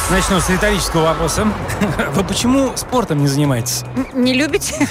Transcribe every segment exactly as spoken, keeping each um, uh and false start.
Начну с риторического вопроса. Вы почему спортом не занимаетесь? Не любите?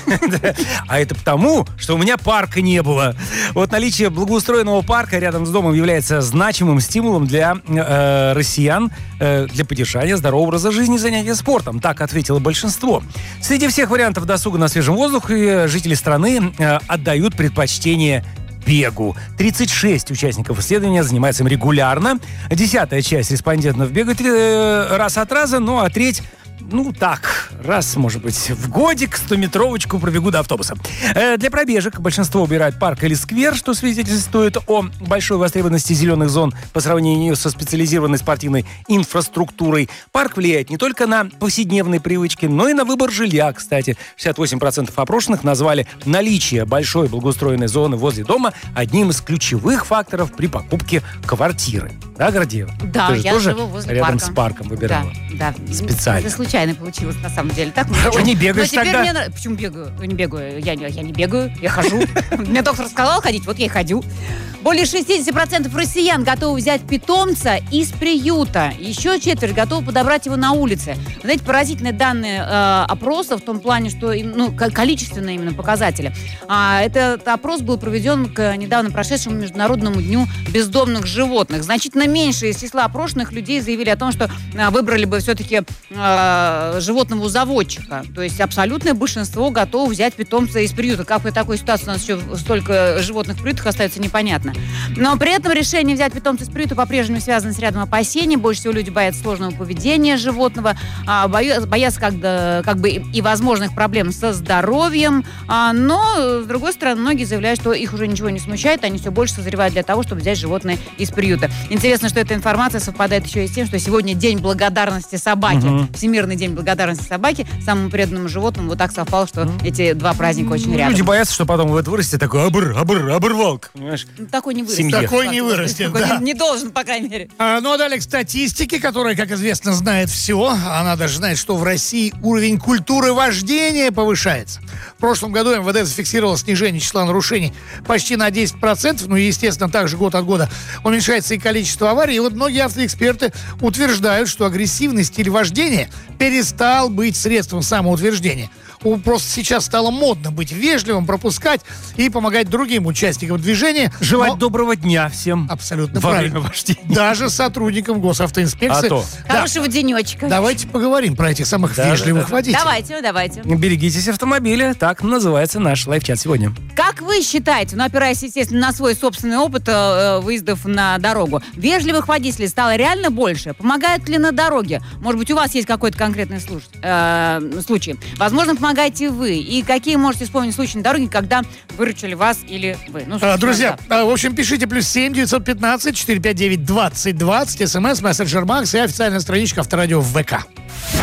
А это потому, что у меня парка не было. Вот наличие благоустроенного парка рядом с домом является значимым стимулом для э, россиян э, для поддержания здорового образа жизни и занятия спортом. Так ответило большинство. Среди всех вариантов досуга на свежем воздухе жители страны э, отдают предпочтение бегу. тридцать шесть участников исследования занимаются им регулярно. Десятая часть респондентов бегает э, раз от раза, ну а треть, ну так, раз, может быть, в годик стометровочку пробегу до автобуса. Э, для пробежек большинство выбирает парк или сквер, что свидетельствует о большой востребованности зеленых зон по сравнению со специализированной спортивной инфраструктурой. Парк влияет не только на повседневные привычки, но и на выбор жилья, кстати. шестьдесят восемь процентов опрошенных назвали наличие большой благоустроенной зоны возле дома одним из ключевых факторов при покупке квартиры. Да, Гордеева? Да, Ты же я тоже живу возле рядом парка. с парком выбирала? Да, да. Специально. Это случайно получилось, на самом деле. Так, А не бегаешь но теперь тогда? мне нрав- Почему бегаю? Не бегаю. Я, не- я не бегаю, я хожу. Мне доктор сказал ходить, вот я и ходю. Более шестьдесят процентов россиян готовы взять питомца из приюта. Еще четверть готовы подобрать его на улице. Вы знаете, поразительные данные э, опроса в том плане, что им, ну, ко- количественные именно показатели. А, этот опрос был проведен к недавно прошедшему Международному дню бездомных животных. Значительно меньше из числа опрошенных людей заявили о том, что э, выбрали бы все-таки э, животного заводчика. То есть абсолютное большинство готово взять питомца из приюта. Как при такой ситуации у нас еще столько животных в приютах остается, непонятно. Но при этом решение взять питомца из приюта по-прежнему связано с рядом опасений. Больше всего люди боятся сложного поведения животного, а, боя- боятся как, да, как бы и возможных проблем со здоровьем. А, но, с другой стороны, многие заявляют, что их уже ничего не смущает, они все больше созревают для того, чтобы взять животное из приюта. Интересно, что эта информация совпадает еще и с тем, что сегодня День благодарности собаки. Мгм. Всемирный день благодарности собаки, самому преданному животному. Вот так совпало, что эти два праздника очень рядом. Люди боятся, что потом вот вырастет такой абр, абр, оборвалка. Понимаешь? Ну, такой не вырастет. Семье. Такой не вырастет, Такой да. не, не должен, по крайней мере. А, ну а далее к статистике, которая, как известно, знает все. Она даже знает, что в России уровень культуры вождения повышается. В прошлом году эм вэ дэ зафиксировало снижение числа нарушений почти на десять процентов. Ну и, естественно, также год от года уменьшается и количество аварий. И вот многие автоэксперты утверждают, что агрессивный стиль вождения перестал быть средством самоутверждения. У- Просто сейчас стало модно быть вежливым, пропускать и помогать другим участникам движения. Желать Но- доброго дня всем. Абсолютно Во правильно. время вождения. Даже сотрудникам госавтоинспекции. А то. Да. Хорошего денечка. Давайте поговорим про этих самых Да, вежливых да, да. водителей. Давайте, давайте. Берегитесь автомобиля. Так называется наш лайфчат сегодня. Как вы считаете, ну, опираясь, естественно, на свой собственный опыт э, выездов на дорогу, вежливых водителей стало реально больше? Помогают ли на дороге? Может быть, у вас есть какой-то конкретный слуш- э, случай? Возможно, помогаете вы. И какие можете вспомнить случаи на дороге, когда выручили вас или вы? Ну, А, собственно, Друзья, да. а, в общем, пишите плюс семь девятьсот пятнадцать четыреста пятьдесят девять двадцать двадцать, смс, мессенджер Макс и официальная страничка Авторадио в вэ ка.